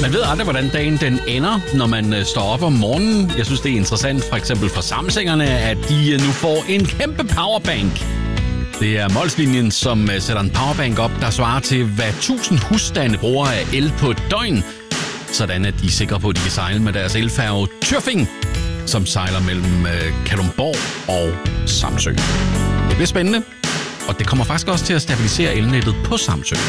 Man ved aldrig, hvordan dagen den ender, når man står op om morgenen. Jeg synes, det er interessant, for eksempel for Samsingerne, at de nu får en kæmpe powerbank. Det er Molslinjen, som sætter en powerbank op, der svarer til, hvad 1000 husstande bruger af el på et døgn. Sådan at de er sikre på, at de kan sejle med deres elfærge Tyrfing, som sejler mellem Kalundborg og Samsø. Det bliver spændende, og det kommer faktisk også til at stabilisere elnettet på Samsø.